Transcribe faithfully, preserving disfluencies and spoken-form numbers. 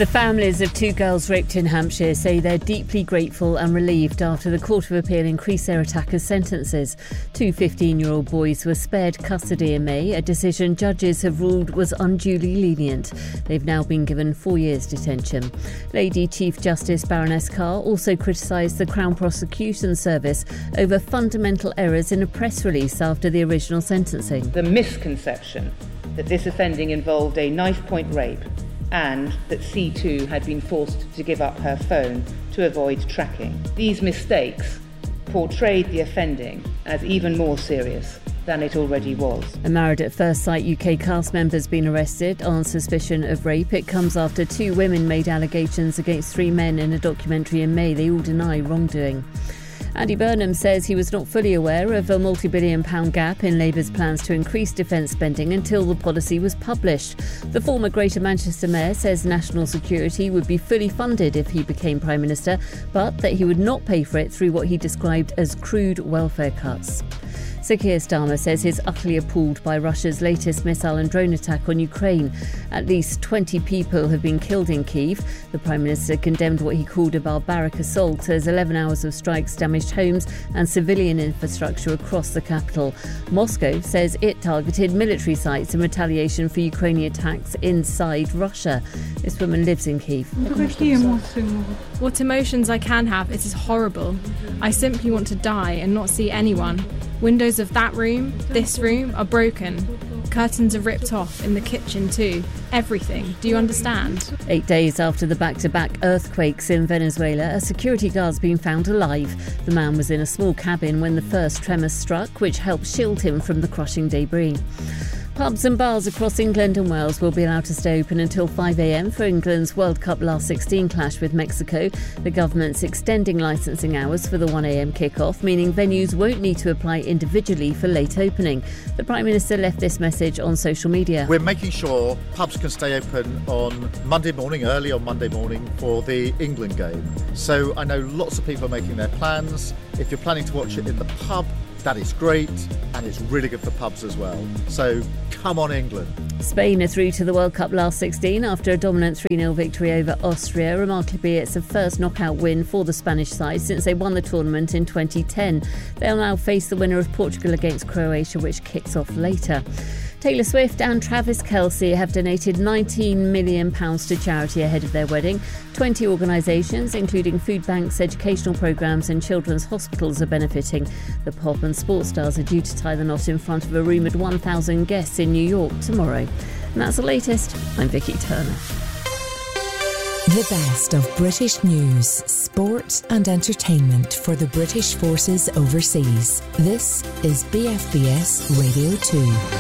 The families of two girls raped in Hampshire say they're deeply grateful and relieved after the Court of Appeal increased their attackers' sentences. Two fifteen-year-old boys were spared custody in May, a decision judges have ruled was unduly lenient. They've now been given four years detention. Lady Chief Justice Baroness Carr also criticised the Crown Prosecution Service over fundamental errors in a press release after the original sentencing. The misconception that this offending involved a knife-point rape and that C two had been forced to give up her phone to avoid tracking. These mistakes portrayed the offending as even more serious than it already was. A Married at First Sight U K cast member's been arrested on suspicion of rape. It comes after two women made allegations against three men in a documentary in May. They all deny wrongdoing. Andy Burnham says he was not fully aware of a multi-billion pound gap in Labour's plans to increase defence spending until the policy was published. The former Greater Manchester Mayor says national security would be fully funded if he became Prime Minister, but that he would not pay for it through what he described as crude welfare cuts. Sir Keir Starmer says he's utterly appalled by Russia's latest missile and drone attack on Ukraine. At least twenty people have been killed in Kyiv. The Prime Minister condemned what he called a barbaric assault as eleven hours of strikes damaged homes and civilian infrastructure across the capital. Moscow says it targeted military sites in retaliation for Ukrainian attacks inside Russia. This woman lives in Kyiv. What emotions I can have, it is horrible. I simply want to die and not see anyone. Windows of that room, this room, are broken. Curtains are ripped off, in the kitchen too. Everything. Do you understand? Eight days after the back-to-back earthquakes in Venezuela, a security guard's been found alive. The man was in a small cabin when the first tremor struck, which helped shield him from the crushing debris. Pubs and bars across England and Wales will be allowed to stay open until five a m for England's World Cup last sixteen clash with Mexico. The government's extending licensing hours for the one a m kick-off, meaning venues won't need to apply individually for late opening. The Prime Minister left this message on social media. We're making sure pubs can stay open on Monday morning, early on Monday morning, for the England game. So I know lots of people are making their plans. If you're planning to watch it in the pub, that is great, and it's really good for pubs as well. So come on, England. Spain are through to the World Cup last sixteen after a dominant three nil victory over Austria. Remarkably, it's the first knockout win for the Spanish side since they won the tournament in twenty ten. They'll now face the winner of Portugal against Croatia, which kicks off later. Taylor Swift and Travis Kelce have donated nineteen million pounds to charity ahead of their wedding. twenty organisations, including food banks, educational programmes and children's hospitals, are benefiting. The pop and sports stars are due to tie the knot in front of a rumoured one thousand guests in New York tomorrow. And that's the latest. I'm Vicky Turner. The best of British news, sport and entertainment for the British forces overseas. This is B F B S Radio two.